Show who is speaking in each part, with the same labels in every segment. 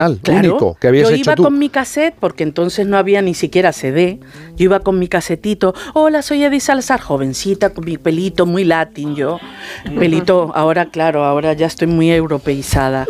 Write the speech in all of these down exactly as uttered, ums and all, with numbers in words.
Speaker 1: Claro,
Speaker 2: único que habías
Speaker 1: yo
Speaker 2: hecho
Speaker 1: iba
Speaker 2: tú.
Speaker 1: con mi cassette, porque entonces no había ni siquiera C D. Yo iba con mi casetito. Hola, soy Edith Salazar, jovencita, con mi pelito muy latín yo. Pelito, ahora claro, ahora ya estoy muy europeizada.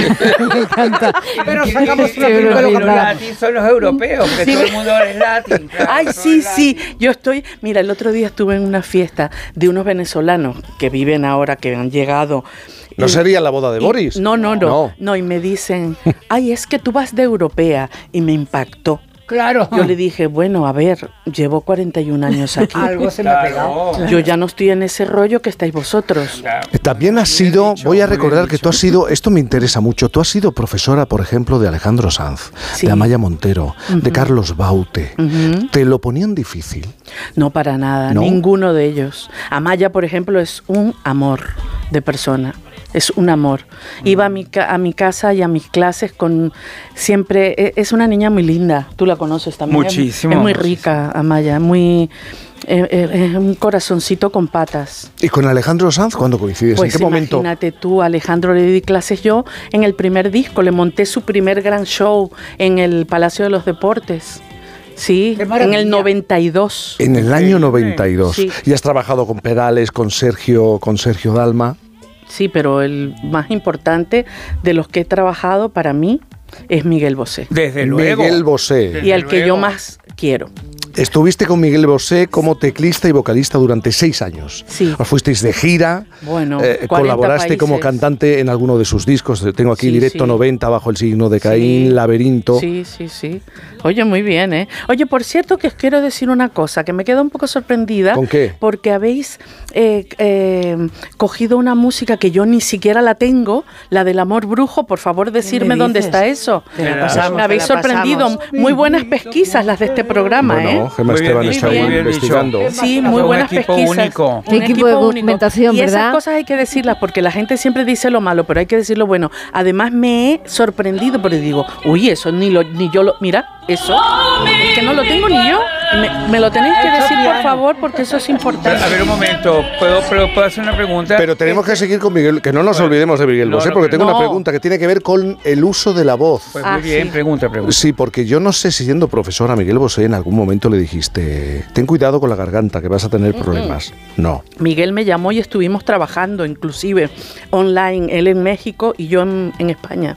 Speaker 3: Me encanta.
Speaker 4: Pero sacamos una
Speaker 3: Pero
Speaker 4: película
Speaker 3: los
Speaker 4: con
Speaker 3: latín son los europeos, que
Speaker 1: Sí.
Speaker 3: todo el mundo ahora es latín. Claro,
Speaker 1: Ay,
Speaker 3: todo
Speaker 1: sí,
Speaker 3: es
Speaker 1: sí.
Speaker 3: latín.
Speaker 1: Yo estoy. Mira, el otro día estuve en una fiesta de unos venezolanos que viven ahora, que han llegado.
Speaker 2: ¿No
Speaker 1: Y-
Speaker 2: sería la boda de
Speaker 1: y-
Speaker 2: Boris?
Speaker 1: No, no, no,
Speaker 2: No.
Speaker 1: no. Y me dicen, ay, es que tú vas de europea. Y me impactó.
Speaker 4: Claro.
Speaker 1: Yo le dije, bueno, a ver, llevo cuarenta y un años aquí.
Speaker 4: Algo se me ha pegado.
Speaker 3: Claro.
Speaker 1: Yo ya no estoy en ese rollo que estáis vosotros.
Speaker 3: Claro.
Speaker 2: También has
Speaker 3: Muy bien
Speaker 2: sido,
Speaker 3: dicho,
Speaker 2: voy a
Speaker 3: muy bien
Speaker 2: recordar que
Speaker 3: dicho.
Speaker 2: tú has sido, esto me interesa mucho, tú has sido profesora, por ejemplo, de Alejandro Sanz,
Speaker 1: Sí.
Speaker 2: de Amaya Montero, de Carlos Baute.
Speaker 1: Ujú.
Speaker 2: ¿Te lo ponían difícil?
Speaker 1: No, para nada,
Speaker 2: ¿No?
Speaker 1: ninguno de ellos. Amaya, por ejemplo, es un amor de persona. Es un amor. Iba a mi, ca- a mi casa y a mis clases con siempre... e- Es una niña muy linda. Tú la conoces también.
Speaker 3: Muchísimo,
Speaker 1: Es muy
Speaker 3: muchísimo.
Speaker 1: rica, Amaya. Muy... eh, eh, Es un corazoncito con patas.
Speaker 2: ¿Y con Alejandro Sanz cuándo coincides?
Speaker 1: Pues
Speaker 2: ¿En qué momento?
Speaker 1: imagínate tú, Alejandro, le di clases yo en el primer disco. Le monté su primer gran show en el Palacio de los Deportes. Sí,
Speaker 4: ¡Qué
Speaker 1: en
Speaker 4: maravilla!
Speaker 1: el noventa y dos.
Speaker 2: En el año noventa y dos.
Speaker 1: Sí.
Speaker 2: Y has trabajado con Perales, con Sergio, con Sergio Dalma.
Speaker 1: Sí, pero el más importante de los que he trabajado para mí es Miguel Bosé.
Speaker 3: Desde luego.
Speaker 2: Miguel Bosé.
Speaker 3: Desde
Speaker 1: Y al que yo
Speaker 3: luego.
Speaker 1: más quiero.
Speaker 2: Estuviste con Miguel Bosé como teclista y vocalista durante seis años.
Speaker 1: Sí.
Speaker 2: Os fuisteis de gira,
Speaker 1: Bueno,
Speaker 2: eh,
Speaker 1: cuarenta
Speaker 2: colaboraste como
Speaker 1: países.
Speaker 2: cantante en alguno de sus discos. Tengo aquí
Speaker 1: Sí,
Speaker 2: Directo
Speaker 1: sí.
Speaker 2: noventa, Bajo el signo de Caín,
Speaker 1: Sí.
Speaker 2: Laberinto.
Speaker 1: Sí, sí, sí. Oye, muy bien, ¿eh? Oye, por cierto que os quiero decir una cosa, que me quedo un poco sorprendida.
Speaker 2: ¿Con qué?
Speaker 1: Porque habéis eh, eh, cogido una música que yo ni siquiera la tengo, la del amor brujo. Por favor, decirme
Speaker 4: me
Speaker 1: dónde
Speaker 4: dices?
Speaker 1: está eso.
Speaker 4: Te la
Speaker 3: Me
Speaker 4: pasamos,
Speaker 1: Me habéis
Speaker 4: te la
Speaker 1: sorprendido.
Speaker 4: pasamos.
Speaker 1: Muy buenas pesquisas las de este programa,
Speaker 2: Bueno,
Speaker 1: ¿eh?
Speaker 2: Gemma
Speaker 3: Muy bien
Speaker 2: Esteban
Speaker 3: dicho,
Speaker 2: está
Speaker 1: muy
Speaker 2: ahí
Speaker 1: bien
Speaker 2: investigando.
Speaker 3: dicho.
Speaker 1: Sí,
Speaker 3: Fue
Speaker 1: muy
Speaker 3: un
Speaker 1: buenas
Speaker 3: equipo
Speaker 1: pesquisas.
Speaker 3: único.
Speaker 1: Un
Speaker 3: Qué
Speaker 5: equipo de documentación,
Speaker 1: Y
Speaker 5: ¿verdad?
Speaker 1: esas cosas hay que decirlas porque la gente siempre dice lo malo, pero hay que decir lo bueno. Además me he sorprendido porque digo, uy, eso ni lo, ni yo lo, mira, eso es que no lo tengo ni yo. Me, me lo tenéis que decir por favor porque eso es
Speaker 3: Pero,
Speaker 1: importante.
Speaker 3: a ver, un momento. ¿Puedo, pero, ¿puedo hacer una pregunta?
Speaker 2: Pero tenemos que seguir con Miguel, que no nos olvidemos de Miguel
Speaker 3: no,
Speaker 2: Bosé,
Speaker 3: no,
Speaker 2: porque tengo
Speaker 1: no.
Speaker 2: una pregunta que tiene que ver con el uso de la voz.
Speaker 3: Pues
Speaker 1: Ah,
Speaker 3: muy bien,
Speaker 1: sí.
Speaker 3: pregunta, pregunta.
Speaker 2: Sí, porque yo no sé si siendo profesora Miguel Bosé en algún momento le dijiste, ten cuidado con la garganta, que vas a tener problemas. No.
Speaker 1: Miguel me llamó y estuvimos trabajando inclusive online, él en México y yo en, en España.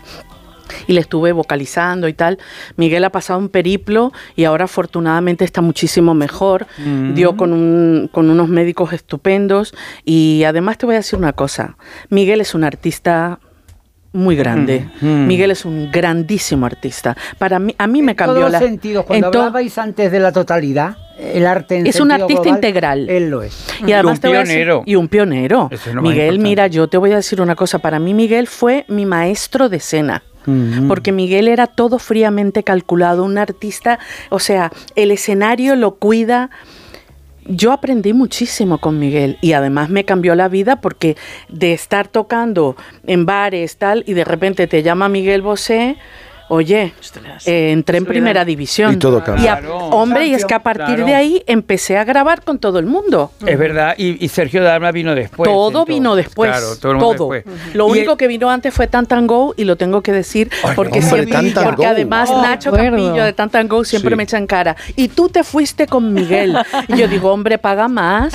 Speaker 1: Y le estuve vocalizando y tal. Miguel ha pasado un periplo y ahora afortunadamente está muchísimo mejor.
Speaker 3: Mm.
Speaker 1: Dio con, un, con unos médicos estupendos. Y además te voy a decir una cosa. Miguel es un artista muy grande.
Speaker 3: Mm, mm.
Speaker 1: Miguel es un grandísimo artista. Para mí, a mí me
Speaker 4: En
Speaker 1: cambió
Speaker 4: todos
Speaker 1: la...
Speaker 4: los sentidos, cuando
Speaker 1: en to-
Speaker 4: hablabais antes de la totalidad, el arte en
Speaker 1: Es un
Speaker 4: sentido
Speaker 1: artista
Speaker 4: global,
Speaker 1: integral.
Speaker 4: Él lo es.
Speaker 1: Y además
Speaker 3: un
Speaker 1: te voy a decir-
Speaker 3: pionero.
Speaker 1: y un pionero.
Speaker 3: Eso es lo más
Speaker 1: Miguel,
Speaker 3: importante.
Speaker 1: mira, yo te voy a decir una cosa. Para mí Miguel fue mi maestro de escena.
Speaker 3: Mm.
Speaker 1: Porque Miguel era todo fríamente calculado, un artista, o sea, el escenario lo cuida. Yo aprendí muchísimo con Miguel y además me cambió la vida porque de estar tocando en bares tal y de repente te llama Miguel Bosé, oye, eh, entré en primera división.
Speaker 2: Y todo cambia.
Speaker 1: Y a-
Speaker 3: Claro.
Speaker 1: hombre, y es que a partir
Speaker 3: Claro.
Speaker 1: de ahí empecé a grabar con todo el mundo.
Speaker 3: Es verdad, y, y Sergio Dalma vino después.
Speaker 1: todo
Speaker 3: entonces.
Speaker 1: vino después.
Speaker 3: Claro, todo. el mundo
Speaker 1: todo.
Speaker 3: después.
Speaker 1: Lo
Speaker 3: Y
Speaker 1: único
Speaker 3: el-
Speaker 1: que vino antes fue Tantan Go y lo tengo que decir
Speaker 3: Ay,
Speaker 1: porque,
Speaker 2: hombre,
Speaker 1: siempre-
Speaker 2: Tan Tan
Speaker 1: porque
Speaker 2: Go.
Speaker 1: además
Speaker 5: Oh,
Speaker 1: Nacho
Speaker 5: acuerdo.
Speaker 1: Campillo de Tantan Go siempre
Speaker 2: Sí.
Speaker 1: me echa en cara. Y tú te fuiste con Miguel. Y yo digo, hombre, paga más.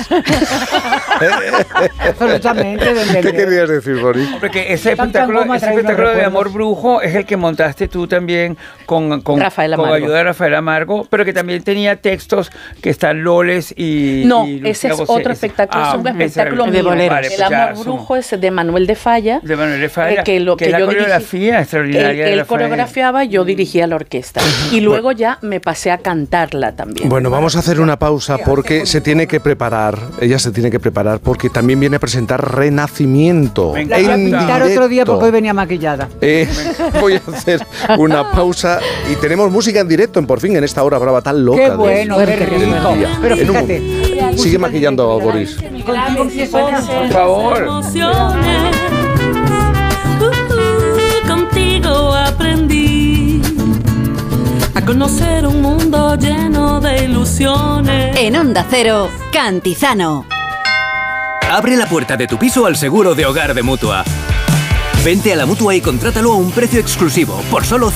Speaker 4: Absolutamente. de
Speaker 2: ¿Qué
Speaker 4: entender.
Speaker 2: querías decir, Boris?
Speaker 3: Porque ese
Speaker 4: Tan, tan
Speaker 3: espectáculo,
Speaker 4: como ha
Speaker 3: ese
Speaker 4: traído
Speaker 3: espectáculo de
Speaker 4: recuerdos.
Speaker 3: Amor Brujo es el que montaste tú también con, con,
Speaker 1: Rafael
Speaker 3: con
Speaker 1: Amargo.
Speaker 3: ayuda de Rafael Amargo, pero que también tenía textos que están Loles y...
Speaker 1: No,
Speaker 3: y Lucía
Speaker 1: ese es
Speaker 3: Bosé.
Speaker 1: otro espectáculo,
Speaker 3: Ah,
Speaker 1: es un
Speaker 3: ese era
Speaker 1: espectáculo
Speaker 3: el-
Speaker 1: mío.
Speaker 5: boleros.
Speaker 3: Vale,
Speaker 1: El
Speaker 3: pues ya,
Speaker 1: Amor
Speaker 3: somos-
Speaker 1: Brujo es de Manuel de Falla.
Speaker 3: de Manuel de Falla,
Speaker 1: eh, que lo-
Speaker 3: que,
Speaker 1: que
Speaker 3: la
Speaker 1: yo dirigí-
Speaker 3: coreografía extraordinaria
Speaker 1: Él,
Speaker 3: de
Speaker 1: él
Speaker 3: Rafael.
Speaker 1: coreografiaba, yo dirigía la orquesta. Y luego ya me pasé a cantarla también.
Speaker 2: Bueno, vamos a hacer una pausa porque se tiene que preparar, ella se tiene que preparar porque también viene a presentar Renacimiento.
Speaker 3: Me
Speaker 4: La voy a
Speaker 2: en
Speaker 4: pintar otro día
Speaker 2: directo.
Speaker 4: porque hoy venía maquillada.
Speaker 2: Eh, voy a hacer una pausa y tenemos música en directo en Por Fin en esta hora brava tan loca.
Speaker 4: Qué
Speaker 2: de-
Speaker 4: bueno, qué
Speaker 2: del
Speaker 4: rico.
Speaker 2: día.
Speaker 4: Pero
Speaker 2: En un
Speaker 4: fíjate.
Speaker 2: momento. Sigue maquillando a Boris.
Speaker 4: Contigo empiezo a
Speaker 3: Por favor.
Speaker 6: Emociones. Uh, uh, contigo aprendí a conocer un mundo lleno de ilusiones.
Speaker 7: En Onda Cero, Cantizano.
Speaker 8: Abre la puerta de tu piso al seguro de hogar de Mutua. Vente a la Mutua y contrátalo a un precio exclusivo, por solo